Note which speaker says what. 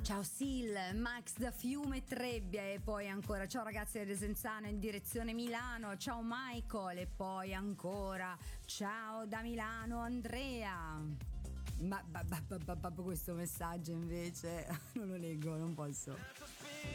Speaker 1: Ciao Sil, Max da Fiume Trebbia e poi ancora ciao ragazzi da Desenzano in direzione Milano, ciao Michael e poi ancora ciao da Milano Andrea. Ma questo messaggio invece non lo leggo, non posso.